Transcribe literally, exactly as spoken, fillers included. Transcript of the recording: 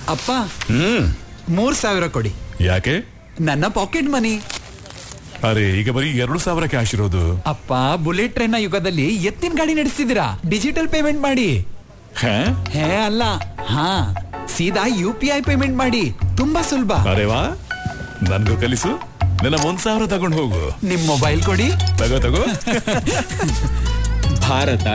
ಅಪ್ಪ, ಹ್ಮ್ ಮೂರ್ ಸಾವಿರ ಕೊಡಿ. ಯಾಕೆ? ನನ್ನ ಪಾಕೆಟ್ ಮನಿ. ಅರೆ, ಈಗ ಬರೀ ಎರಡು ಸಾವಿರ ಕ್ಯಾಶ್ ಇರೋದು. ಅಪ್ಪ, ಬುಲೆಟ್ ಟ್ರೈನ್ ನ ಯುಗದಲ್ಲಿ ಎತ್ತಿನ ಗಾಡಿ ನಡೆಸ್ತಿದ್ದೀರಾ? ಡಿಜಿಟಲ್ ಪೇಮೆಂಟ್ ಮಾಡಿ. ಹೇ ಹೇ ಅಲ್ಲ, ಹಾ ಸೀದಾ ಯು ಪಿ ಐ ಪೇಮೆಂಟ್ ಮಾಡಿ. ತುಂಬಾ ಸುಲಭ. ಅರೆ ವಾ, ನನ್ಗೂ ಕಲಿಸು. ನನ್ನ ಒಂದ್ ಸಾವಿರ ತಗೊಂಡು ಹೋಗು. ನಿಮ್ ಮೊಬೈಲ್ ಕೊಡಿ. ತಗೋ ತಗೋ. ಭಾರತ